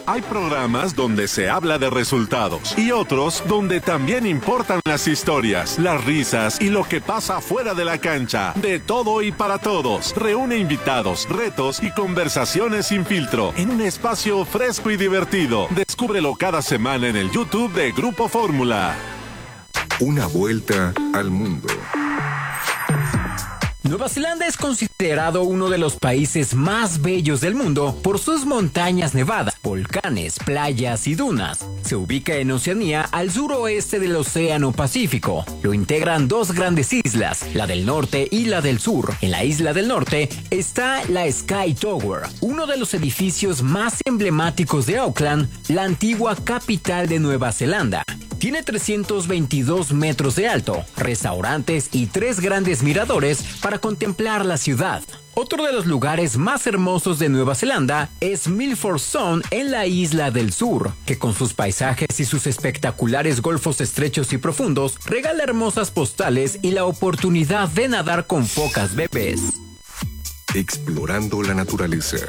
Hay programas donde se habla de resultados y otros donde también importan las historias, las risas y lo que pasa fuera de la cancha. De todo y para todos. Reúne invitados, retos y conversaciones sin filtro en un espacio fresco y divertido. Descúbrelo cada semana en el YouTube de Grupo Fórmula. Una vuelta al mundo. Nueva Zelanda es considerado uno de los países más bellos del mundo por sus montañas nevadas, volcanes, playas y dunas. Se ubica en Oceanía, al suroeste del Océano Pacífico. Lo integran dos grandes islas, la del norte y la del sur. En la isla del norte está la Sky Tower, uno de los edificios más emblemáticos de Auckland, la antigua capital de Nueva Zelanda. Tiene 322 metros de alto, restaurantes y 3 grandes miradores para contemplar la ciudad. Otro de los lugares más hermosos de Nueva Zelanda es Milford Sound en la isla del sur, que con sus paisajes y sus espectaculares golfos estrechos y profundos regala hermosas postales y la oportunidad de nadar con focas bebés. Explorando la naturaleza.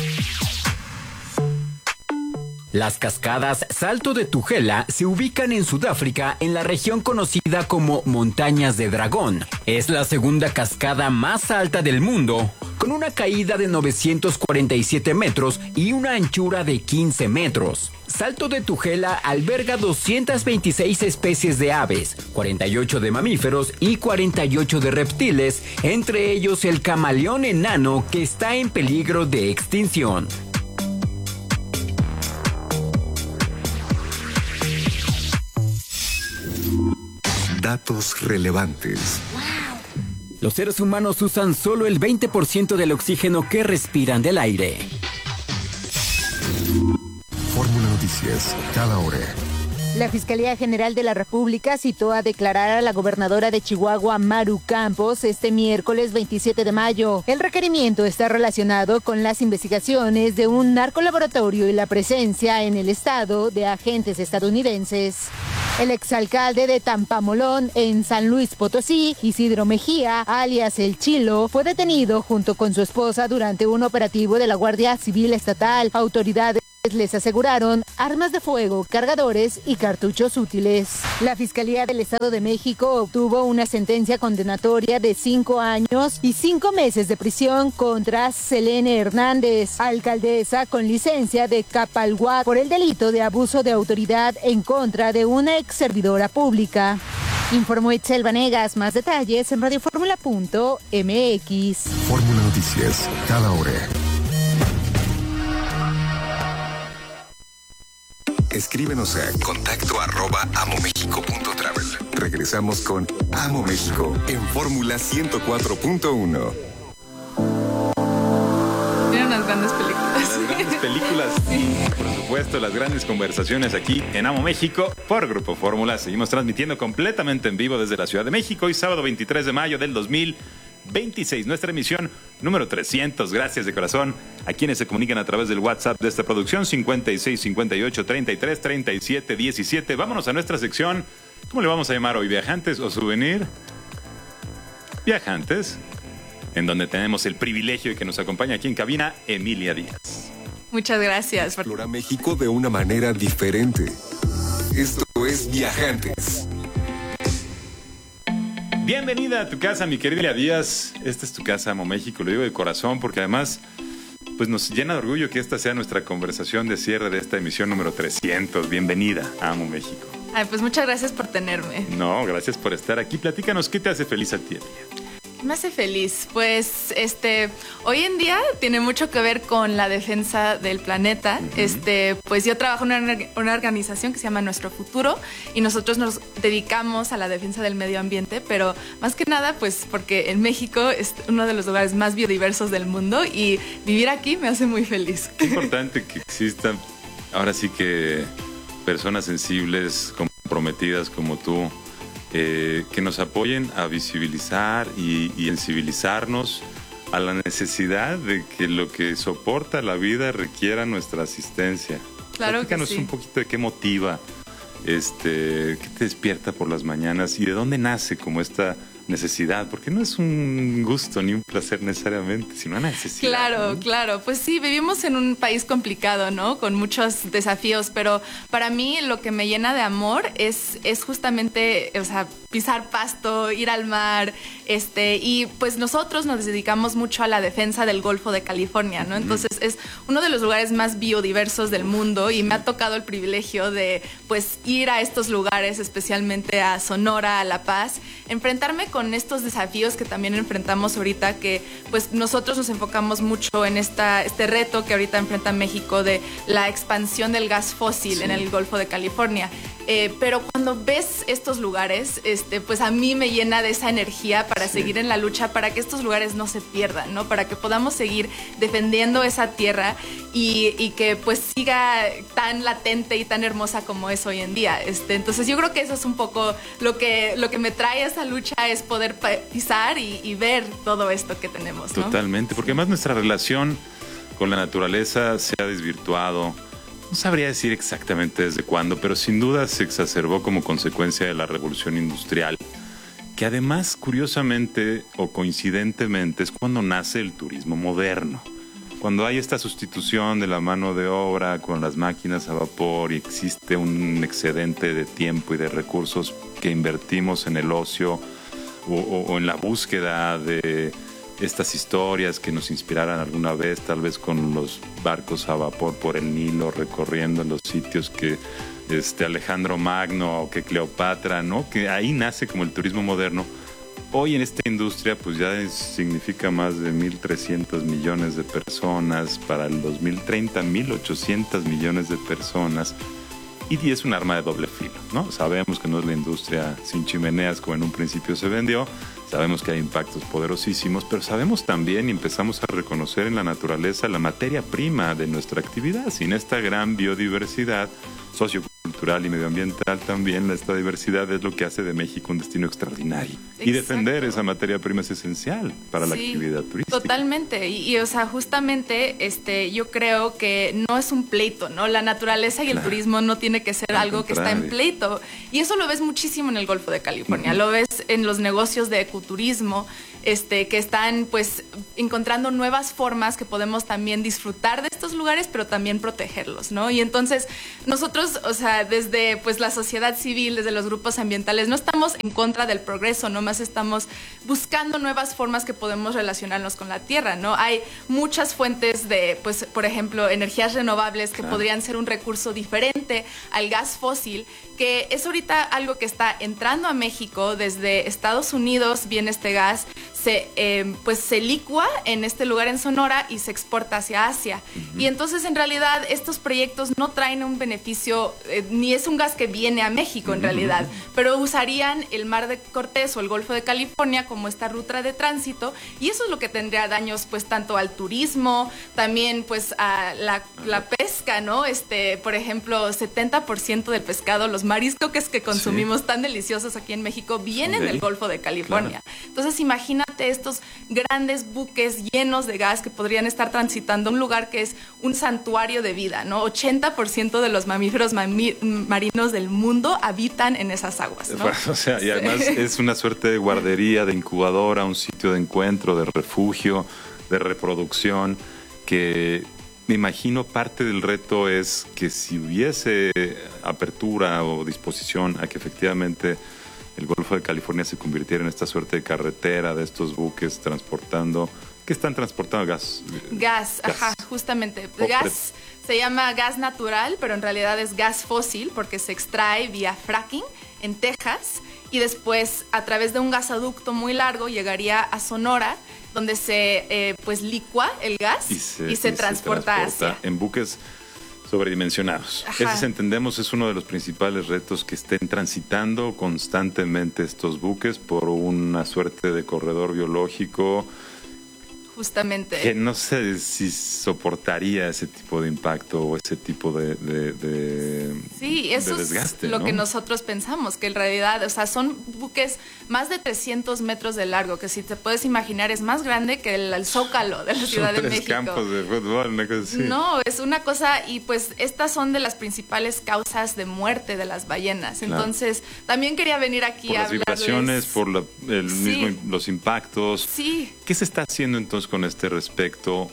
Las cascadas Salto de Tugela se ubican en Sudáfrica en la región conocida como Montañas de Dragón. Es la segunda cascada más alta del mundo, con una caída de 947 metros y una anchura de 15 metros. Salto de Tugela alberga 226 especies de aves, 48 de mamíferos y 48 de reptiles, entre ellos el camaleón enano que está en peligro de extinción. Datos relevantes. Los seres humanos usan solo el 20% del oxígeno que respiran del aire. Fórmula Noticias, cada hora. La Fiscalía General de la República citó a declarar a la gobernadora de Chihuahua, Maru Campos, este miércoles 27 de mayo. El requerimiento está relacionado con las investigaciones de un narcolaboratorio y la presencia en el estado de agentes estadounidenses. El exalcalde de Tampamolón, en San Luis Potosí, Isidro Mejía, alias El Chilo, fue detenido junto con su esposa durante un operativo de la Guardia Civil Estatal. Autoridades les aseguraron armas de fuego, cargadores y cartuchos útiles. La Fiscalía del Estado de México obtuvo una sentencia condenatoria de 5 años y 5 meses de prisión contra Selene Hernández, alcaldesa con licencia de Capalhuac, por el delito de abuso de autoridad en contra de una ex servidora pública. Informó Itzel Vanegas. Más detalles en radioformula.mx. Fórmula Noticias, cada hora. Escríbenos a contacto@amomexico.travel. Regresamos con Amo México en Fórmula 104.1. Eran unas grandes películas. Las grandes películas, sí, por supuesto, las grandes conversaciones aquí en Amo México por Grupo Fórmula. Seguimos transmitiendo completamente en vivo desde la Ciudad de México hoy sábado 23 de mayo del 2026, nuestra emisión número 300. Gracias de corazón a quienes se comunican a través del WhatsApp de esta producción 56 58 33 37 17. Vámonos a nuestra sección. ¿Cómo le vamos a llamar hoy? ¿Viajantes o souvenir? Viajantes, en donde tenemos el privilegio de que nos acompaña aquí en cabina Emilia Díaz. Muchas gracias. Explora México de una manera diferente. Esto es Viajantes. Bienvenida a tu casa, mi querida Díaz. Esta es tu casa, Amo México. Lo digo de corazón porque además pues nos llena de orgullo que esta sea nuestra conversación de cierre de esta emisión número 300. Bienvenida a Amo México. Ay, pues muchas gracias por tenerme. No, gracias por estar aquí. Platícanos, ¿qué te hace feliz a ti, Díaz? Me hace feliz, pues hoy en día tiene mucho que ver con la defensa del planeta. Pues yo trabajo en una organización que se llama Nuestro Futuro y nosotros nos dedicamos a la defensa del medio ambiente, pero más que nada pues porque en México es uno de los lugares más biodiversos del mundo y vivir aquí me hace muy feliz. Qué importante que existan ahora sí que personas sensibles, comprometidas como tú, que nos apoyen a visibilizar y sensibilizarnos a la necesidad de que lo que soporta la vida requiera nuestra asistencia. Claro. Platícanos que sí. un poquito de qué motiva, qué te despierta por las mañanas y de dónde nace como esta necesidad, porque no es un gusto ni un placer necesariamente, sino una necesidad. Claro, ¿no? claro. Pues sí, vivimos en un país complicado, ¿no? Con muchos desafíos, pero para mí lo que me llena de amor es justamente, o sea, pisar pasto, ir al mar, y pues nosotros nos dedicamos mucho a la defensa del Golfo de California, ¿no? Entonces es uno de los lugares más biodiversos del mundo y me ha tocado el privilegio de, pues, ir a estos lugares, especialmente a Sonora, a La Paz, enfrentarme con estos desafíos que también enfrentamos ahorita, que pues nosotros nos enfocamos mucho en este reto que ahorita enfrenta México de la expansión del gas fósil en el Golfo de California. Pero cuando ves estos lugares, pues a mí me llena de esa energía para seguir en la lucha, para que estos lugares no se pierdan, ¿no? Para que podamos seguir defendiendo esa tierra y que pues siga tan latente y tan hermosa como es hoy en día. Entonces yo creo que eso es un poco lo que me trae a esa lucha, es poder pisar y ver todo esto que tenemos, ¿no? Totalmente, porque además nuestra relación con la naturaleza se ha desvirtuado. No sabría decir exactamente desde cuándo, pero sin duda se exacerbó como consecuencia de la revolución industrial, que además, curiosamente o coincidentemente, es cuando nace el turismo moderno. Cuando hay esta sustitución de la mano de obra con las máquinas a vapor y existe un excedente de tiempo y de recursos que invertimos en el ocio o en la búsqueda de estas historias que nos inspiraran alguna vez, tal vez con los barcos a vapor por el Nilo, recorriendo los sitios que Alejandro Magno o que Cleopatra, ¿no? Que ahí nace como el turismo moderno. Hoy en esta industria pues ya significa más de 1.300 millones de personas, para el 2030 1.800 millones de personas, y es un arma de doble filo, ¿no? Sabemos que no es la industria sin chimeneas como en un principio se vendió, sabemos que hay impactos poderosísimos, pero sabemos también y empezamos a reconocer en la naturaleza la materia prima de nuestra actividad. Sin esta gran biodiversidad sociocultural y medioambiental también, esta diversidad es lo que hace de México un destino extraordinario. Exacto. Y defender esa materia prima es esencial para la actividad turística. Totalmente. Y o sea, justamente yo creo que no es un pleito, ¿no? La naturaleza y el turismo no tiene que ser algo que está en pleito. Y eso lo ves muchísimo en el Golfo de California. Lo ves en los negocios de ecoturismo, que están pues encontrando nuevas formas que podemos también disfrutar de estos lugares, pero también protegerlos, ¿no? Y entonces nosotros, o sea, desde pues la sociedad civil, desde los grupos ambientales, no estamos en contra del progreso, nomás estamos buscando nuevas formas que podemos relacionarnos con la tierra, ¿no? Hay muchas fuentes de, pues, por ejemplo, energías renovables que podrían ser un recurso diferente al gas fósil, que es ahorita algo que está entrando a México. Desde Estados Unidos viene este gas, se licúa en este lugar en Sonora y se exporta hacia Asia. Y entonces en realidad estos proyectos no traen un beneficio, ni es un gas que viene a México en realidad, pero usarían el Mar de Cortés o el Golfo de California como esta ruta de tránsito, y eso es lo que tendría daños pues tanto al turismo, también pues a la pesca, ¿no? Por ejemplo, 70% del pescado, los mariscos que consumimos tan deliciosos aquí en México vienen del Golfo de California. Claro. Entonces imagínate estos grandes buques llenos de gas que podrían estar transitando un lugar que es un santuario de vida, ¿no? 80% de los mamíferos marinos del mundo habitan en esas aguas, ¿no? O sea, y además es una suerte de guardería, de incubadora, un sitio de encuentro, de refugio, de reproducción, que me imagino parte del reto es que si hubiese apertura o disposición a que efectivamente el Golfo de California se convirtiera en esta suerte de carretera de estos buques transportando, ¿qué están transportando? Gas, ajá, justamente. Gas se llama gas natural, pero en realidad es gas fósil porque se extrae vía fracking en Texas y después a través de un gasoducto muy largo llegaría a Sonora, donde se pues licúa el gas y se transporta hacia en buques sobredimensionados. Ese, entendemos, es uno de los principales retos, que estén transitando constantemente estos buques por una suerte de corredor biológico justamente. Que no sé si soportaría ese tipo de impacto o ese tipo de sí, eso de desgaste, es lo ¿no? que nosotros pensamos, que en realidad, o sea, son buques más de 300 metros de largo, que si te puedes imaginar es más grande que el Zócalo de la Ciudad de México. Son 3 campos de fútbol, una cosa así. No, es una cosa, y pues estas son de las principales causas de muerte de las ballenas. Claro. Entonces, también quería venir aquí por a las vibraciones, por Sí. los impactos. Sí. ¿Qué se está haciendo entonces con este respecto?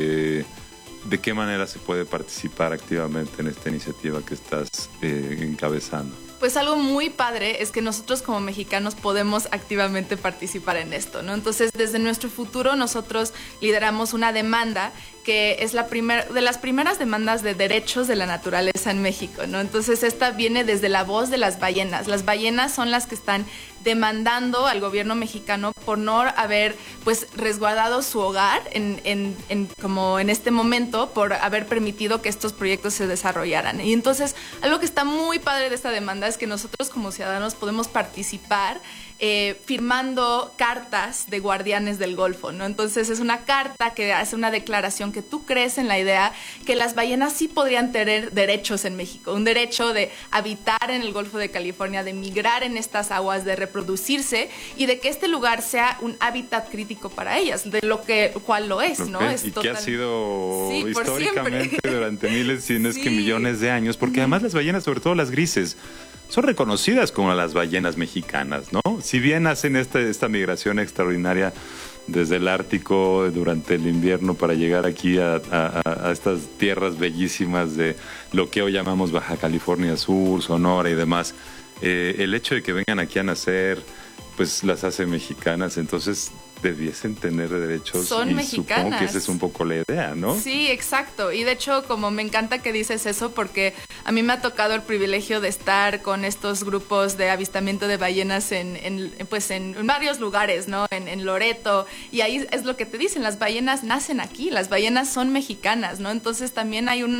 ¿De qué manera se puede participar activamente en esta iniciativa que estás encabezando? Pues algo muy padre es que nosotros como mexicanos podemos activamente participar en esto, ¿no? Entonces, desde nuestro futuro nosotros lideramos una demanda que es de las primeras demandas de derechos de la naturaleza en México, ¿no? Entonces, esta viene desde la voz de las ballenas. Las ballenas son las que están demandando al gobierno mexicano por no haber, pues, resguardado su hogar como en este momento, por haber permitido que estos proyectos se desarrollaran. Y entonces, algo que está muy padre de esta demanda es que nosotros como ciudadanos podemos participar firmando cartas de guardianes del Golfo, ¿no? Entonces es una carta que hace una declaración que tú crees en la idea que las ballenas sí podrían tener derechos en México, un derecho de habitar en el Golfo de California, de migrar en estas aguas, de reproducirse y de que este lugar sea un hábitat crítico para ellas, de lo cual lo es, ¿no? Es y que ha sido sí, históricamente durante miles, si no es que Sí. millones de años, porque además las ballenas, sobre todo las grises, son reconocidas como las ballenas mexicanas, ¿no? Si bien hacen esta migración extraordinaria desde el Ártico durante el invierno para llegar aquí a estas tierras bellísimas de lo que hoy llamamos Baja California Sur, Sonora y demás, el hecho de que vengan aquí a nacer, pues las hace mexicanas, entonces debiesen tener derechos. Son y mexicanas. Supongo que esa es un poco la idea, ¿no? Sí, exacto. Y de hecho, como me encanta que dices eso, porque a mí me ha tocado el privilegio de estar con estos grupos de avistamiento de ballenas en varios lugares, ¿no? En Loreto. Y ahí es lo que te dicen, las ballenas nacen aquí, las ballenas son mexicanas, ¿no? Entonces también hay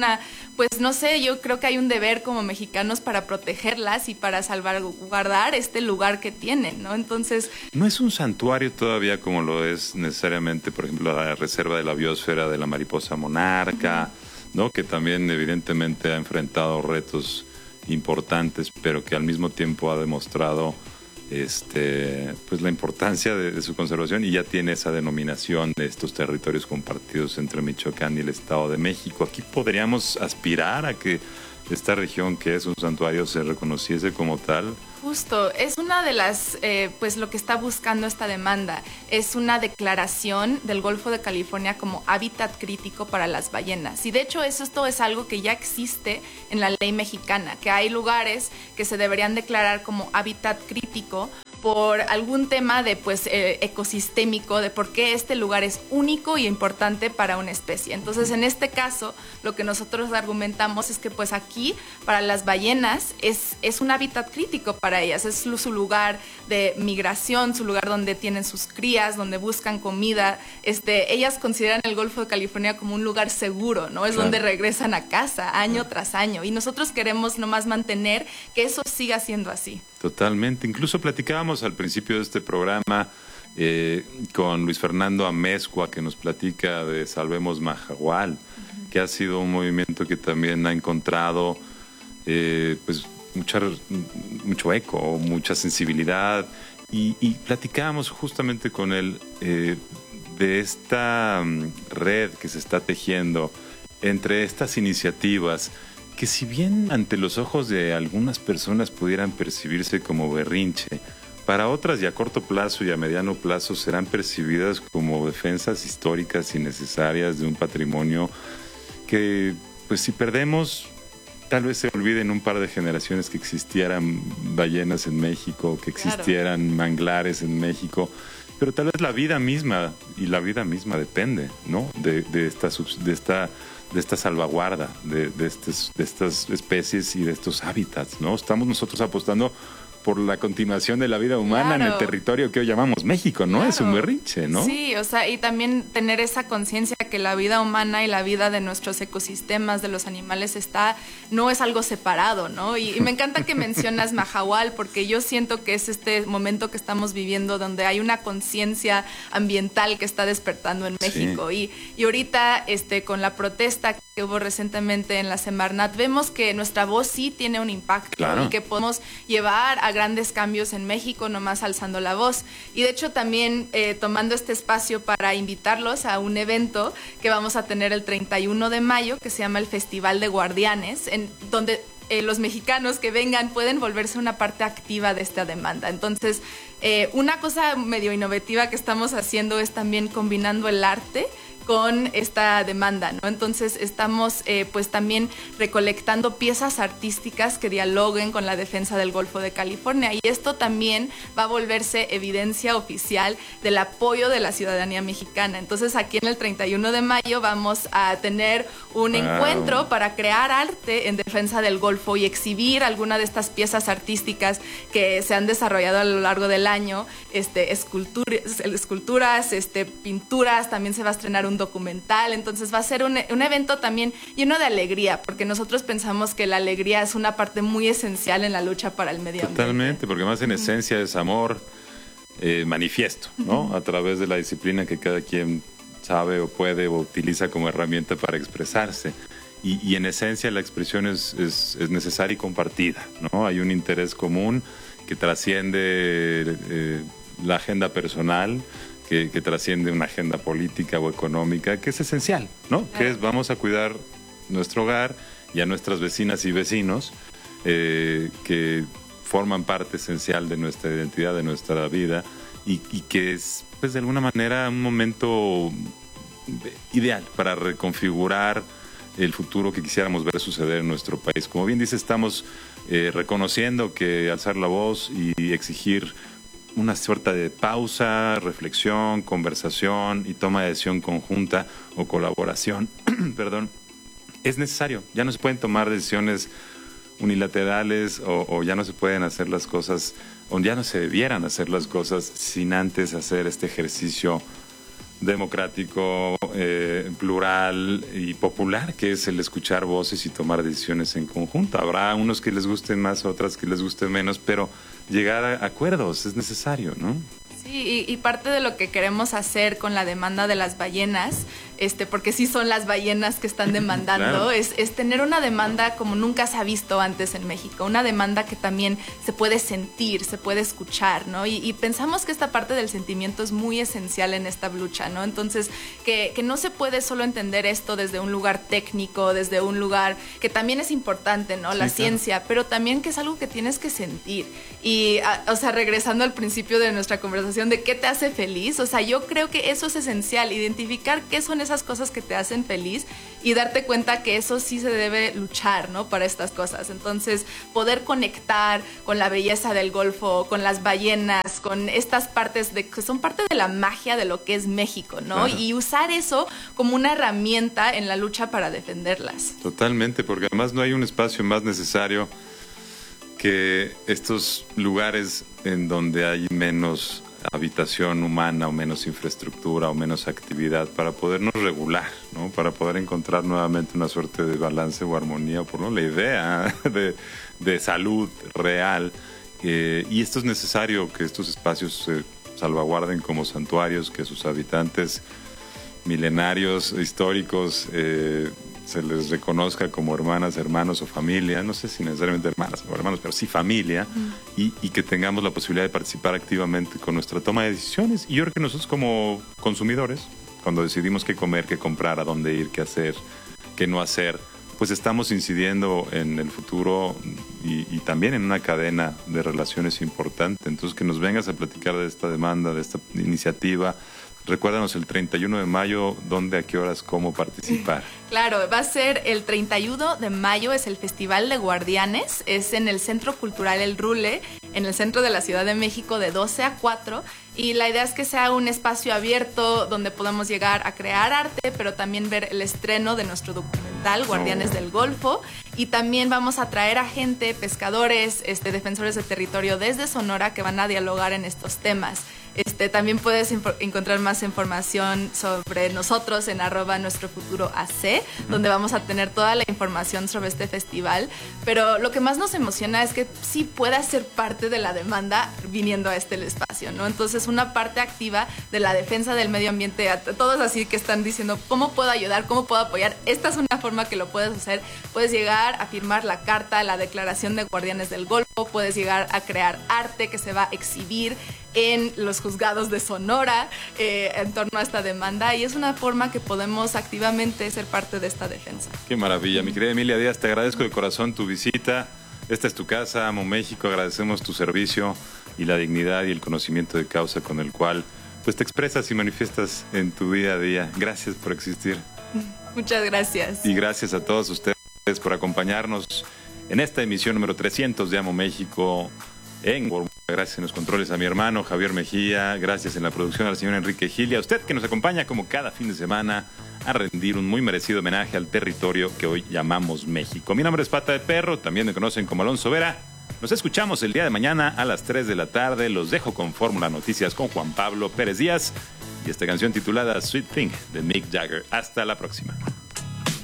yo creo que hay un deber como mexicanos para protegerlas y para salvaguardar este lugar que tienen, ¿no? Entonces... No es un santuario todavía como lo es necesariamente, por ejemplo, la reserva de la biosfera de la mariposa monarca, ¿no? Que también evidentemente ha enfrentado retos importantes, pero que al mismo tiempo ha demostrado pues la importancia de su conservación y ya tiene esa denominación de estos territorios compartidos entre Michoacán y el Estado de México. Aquí podríamos aspirar a que esta región, que es un santuario, se reconociese como tal. Justo, es una de las, lo que está buscando esta demanda, es una declaración del Golfo de California como hábitat crítico para las ballenas. Y de hecho esto es algo que ya existe en la ley mexicana, que hay lugares que se deberían declarar como hábitat crítico por algún tema de ecosistémico, de por qué este lugar es único y importante para una especie. Entonces, en este caso, lo que nosotros argumentamos es que pues aquí, para las ballenas, es un hábitat crítico para ellas, es su lugar de migración, su lugar donde tienen sus crías, donde buscan comida. Ellas consideran el Golfo de California como un lugar seguro, ¿no? Es Claro. donde regresan a casa año tras año. Y nosotros queremos nomás mantener que eso siga siendo así. Totalmente. Incluso platicábamos al principio de este programa con Luis Fernando Amezcua, que nos platica de Salvemos Mahahual, que ha sido un movimiento que también ha encontrado mucho eco, mucha sensibilidad. Y platicábamos justamente con él de esta red que se está tejiendo entre estas iniciativas que, si bien ante los ojos de algunas personas pudieran percibirse como berrinche, para otras y a corto plazo y a mediano plazo serán percibidas como defensas históricas y necesarias de un patrimonio que, pues si perdemos, tal vez se olvide en un par de generaciones que existieran ballenas en México, que existieran manglares en México, pero tal vez la vida misma depende, ¿no? de esta salvaguarda de estas especies y de estos hábitats, ¿no? Estamos nosotros apostando por la continuación de la vida humana en el territorio que hoy llamamos México, ¿no? Es un berrinche, ¿no? Sí, o sea, y también tener esa conciencia que la vida humana y la vida de nuestros ecosistemas, de los animales, no es algo separado, ¿no? Y me encanta que mencionas Mahahual, porque yo siento que es este momento que estamos viviendo donde hay una conciencia ambiental que está despertando en México. Sí. Y ahorita, con la protesta que hubo recientemente en la Semarnat, vemos que nuestra voz sí tiene un impacto, claro, y que podemos llevar a grandes cambios en México nomás alzando la voz. Y de hecho también tomando este espacio para invitarlos a un evento que vamos a tener el 31 de mayo, que se llama el Festival de Guardianes, en donde los mexicanos que vengan pueden volverse una parte activa de esta demanda. Entonces, una cosa medio innovativa que estamos haciendo es también combinando el arte con esta demanda, ¿no? Entonces estamos pues también recolectando piezas artísticas que dialoguen con la defensa del Golfo de California, y esto también va a volverse evidencia oficial del apoyo de la ciudadanía mexicana. Entonces aquí en el 31 de mayo vamos a tener un encuentro para crear arte en defensa del Golfo y exhibir alguna de estas piezas artísticas que se han desarrollado a lo largo del año, esculturas, pinturas. También se va a estrenar un documental. Entonces va a ser un evento también lleno de alegría, porque nosotros pensamos que la alegría es una parte muy esencial en la lucha para el medio ambiente. Totalmente, porque más en esencia es amor manifiesto, ¿no? A través de la disciplina que cada quien sabe o puede o utiliza como herramienta para expresarse. Y en esencia la expresión es necesaria y compartida, ¿no? Hay un interés común que trasciende la agenda personal, que trasciende una agenda política o económica, que es esencial, ¿no? Que es, vamos a cuidar nuestro hogar y a nuestras vecinas y vecinos, que forman parte esencial de nuestra identidad, de nuestra vida, y que es, pues, de alguna manera un momento ideal para reconfigurar el futuro que quisiéramos ver suceder en nuestro país. Como bien dice, estamos reconociendo que alzar la voz y exigir una suerte de pausa, reflexión, conversación y toma de decisión conjunta o colaboración, perdón, es necesario. Ya no se pueden tomar decisiones unilaterales o ya no se pueden hacer las cosas, o ya no se debieran hacer las cosas sin antes hacer este ejercicio democrático, plural y popular, que es el escuchar voces y tomar decisiones en conjunto. Habrá unos que les gusten más, otras que les gusten menos, pero llegar a acuerdos es necesario, ¿no? Sí, y parte de lo que queremos hacer con la demanda de las ballenas, porque sí son las ballenas que están demandando, claro, es tener una demanda como nunca se ha visto antes en México, una demanda que también se puede sentir, se puede escuchar, ¿no? Y pensamos que esta parte del sentimiento es muy esencial en esta lucha, ¿no? Entonces, que no se puede solo entender esto desde un lugar técnico, desde un lugar que también es importante, ¿no? La ciencia, pero también que es algo que tienes que sentir. Y, o sea, regresando al principio de nuestra conversación de qué te hace feliz, o sea, yo creo que eso es esencial, identificar qué son esas cosas que te hacen feliz y darte cuenta que eso sí se debe luchar, ¿no? Para estas cosas. Entonces, poder conectar con la belleza del Golfo, con las ballenas, con estas partes que son parte de la magia de lo que es México, ¿no? Claro. Y usar eso como una herramienta en la lucha para defenderlas. Totalmente, porque además no hay un espacio más necesario que estos lugares en donde hay menos habitación humana o menos infraestructura o menos actividad para podernos regular, ¿no? Para poder encontrar nuevamente una suerte de balance o armonía, por no la idea de salud real. Y esto es necesario, que estos espacios se salvaguarden como santuarios, que sus habitantes milenarios, históricos, se les reconozca como hermanas, hermanos o familia, no sé si necesariamente hermanas o hermanos, pero sí familia, y que tengamos la posibilidad de participar activamente con nuestra toma de decisiones. Y yo creo que nosotros como consumidores, cuando decidimos qué comer, qué comprar, a dónde ir, qué hacer, qué no hacer, pues estamos incidiendo en el futuro y también en una cadena de relaciones importante. Entonces, que nos vengas a platicar de esta demanda, de esta iniciativa. Recuérdanos el 31 de mayo, ¿dónde, a qué horas, cómo participar? Claro, va a ser el 31 de mayo, es el Festival de Guardianes, es en el Centro Cultural El Rule, en el centro de la Ciudad de México, de 12 a 4, y la idea es que sea un espacio abierto donde podamos llegar a crear arte, pero también ver el estreno de nuestro documental. digital, Guardianes del Golfo, y también vamos a traer a gente, pescadores, defensores de territorio desde Sonora que van a dialogar en estos temas. También puedes encontrar más información sobre nosotros en @nuestrofuturoac, donde vamos a tener toda la información sobre este festival. Pero lo que más nos emociona es que sí pueda ser parte de la demanda viniendo a este espacio, ¿no? Entonces, una parte activa de la defensa del medio ambiente, a todos así que están diciendo, ¿cómo puedo ayudar? ¿Cómo puedo apoyar? Esta es una forma que lo puedes hacer. Puedes llegar a firmar la carta, la declaración de Guardianes del Golfo, puedes llegar a crear arte que se va a exhibir en los juzgados de Sonora en torno a esta demanda, y es una forma que podemos activamente ser parte de esta defensa. Qué maravilla, mi querida Emilia Díaz, te agradezco de corazón tu visita. Esta es tu casa, Amo México, agradecemos tu servicio y la dignidad y el conocimiento de causa con el cual pues te expresas y manifiestas en tu día a día. Gracias por existir. Muchas gracias. Y gracias a todos ustedes por acompañarnos en esta emisión número 300 de Amo México Gracias en los controles a mi hermano Javier Mejía, gracias en la producción al señor Enrique Gil y a usted que nos acompaña como cada fin de semana a rendir un muy merecido homenaje al territorio que hoy llamamos México. Mi nombre es Pata de Perro, también me conocen como Alonso Vera. Nos escuchamos el día de mañana a las 3 de la tarde. Los dejo con Fórmula Noticias con Juan Pablo Pérez Díaz y esta canción titulada Sweet Thing de Mick Jagger. Hasta la próxima.